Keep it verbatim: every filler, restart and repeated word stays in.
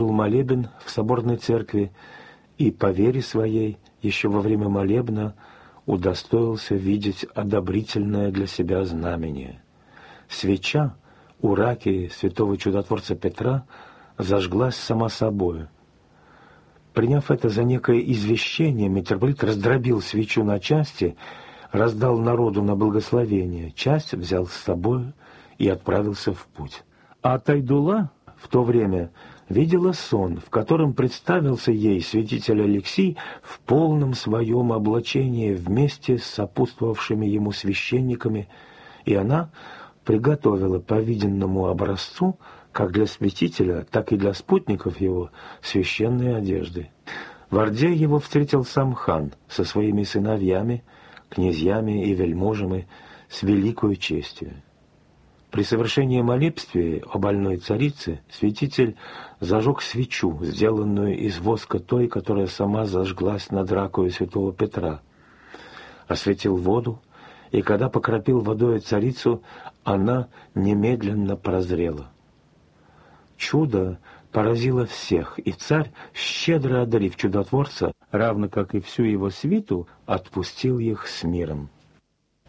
молебен в соборной церкви и, по вере своей, еще во время молебна удостоился видеть одобрительное для себя знамение. Свеча у раки святого чудотворца Петра зажглась сама собою. Приняв это за некое извещение, митрополит раздробил свечу на части, раздал народу на благословение, часть взял с собой и отправился в путь. А Тайдула в то время видела сон, в котором представился ей святитель Алексий в полном своем облачении вместе с сопутствовавшими ему священниками, и она приготовила по виденному образцу как для святителя, так и для спутников его священные одежды. В орде его встретил сам хан со своими сыновьями, князьями и вельможами с великою честью. При совершении молебствия о больной царице святитель зажег свечу, сделанную из воска той, которая сама зажглась над ракою святого Петра, осветил воду, и когда покропил водой царицу, она немедленно прозрела. Чудо поразило всех, и царь, щедро одарив чудотворца, равно как и всю его свиту, отпустил их с миром.